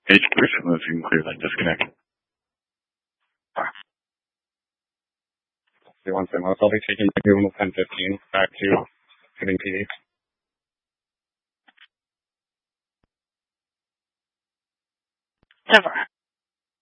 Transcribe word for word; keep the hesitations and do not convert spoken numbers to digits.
H Bruce, if you can clear that disconnect. Okay, one second. I'll be taking the Google ten fifteen back to hitting P D. Never.